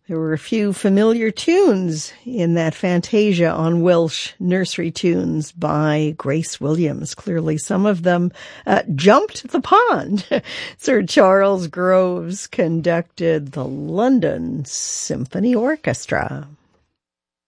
There were a few familiar tunes in that Fantasia on Welsh Nursery Tunes by Grace Williams. Clearly, some of them jumped the pond. Sir Charles Groves conducted the London Symphony Orchestra.